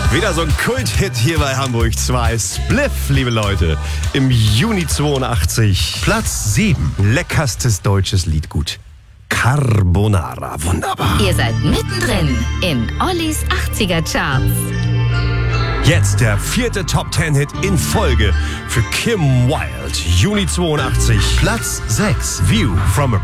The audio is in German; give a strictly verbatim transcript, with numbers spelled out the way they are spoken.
Wieder so ein Kult-Hit hier bei Hamburg zwei. Spliff, liebe Leute. Im Juni zweiundachtzig. Platz sieben. Leckerstes deutsches Liedgut. Carbonara. Wunderbar. Ihr seid mittendrin in Ollis achtziger Charts. Jetzt der vierte Top Ten Hit in Folge für Kim Wilde. Juni zweiundachtzig. Platz sechs. View from a